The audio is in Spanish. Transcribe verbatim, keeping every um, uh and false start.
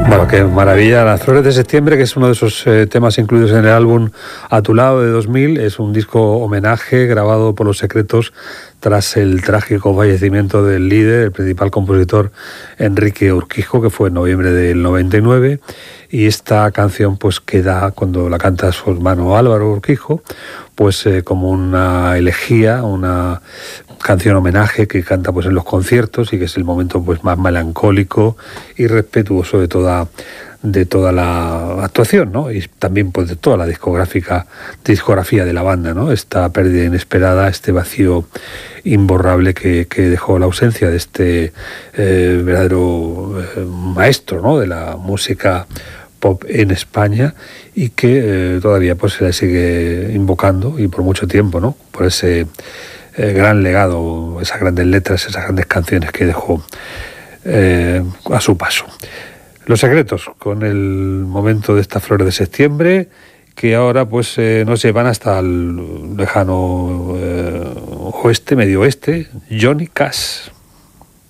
Bueno, qué maravilla. Las Flores de Septiembre, que es uno de esos eh, temas incluidos en el álbum A tu lado de dos mil, es un disco homenaje grabado por Los Secretos tras el trágico fallecimiento del líder, el principal compositor Enrique Urquijo, que fue en noviembre del noventa y nueve, y esta canción pues queda, cuando la canta su hermano Álvaro Urquijo, pues eh, como una elegía, una canción homenaje que canta pues en los conciertos, y que es el momento pues más melancólico y respetuoso de toda de toda la actuación, ¿no? Y también pues de toda la discográfica discografía de la banda, ¿no? Esta pérdida inesperada, este vacío imborrable que, que dejó la ausencia de este eh, verdadero eh, maestro, ¿no? De la música pop en España, y que eh, todavía pues se le sigue invocando, y por mucho tiempo, ¿no? Por ese eh, gran legado, esas grandes letras, esas grandes canciones que dejó eh, a su paso. Los Secretos, con el momento de estas Flores de Septiembre, que ahora pues eh, nos llevan hasta el lejano eh, oeste, medio oeste, Johnny Cash.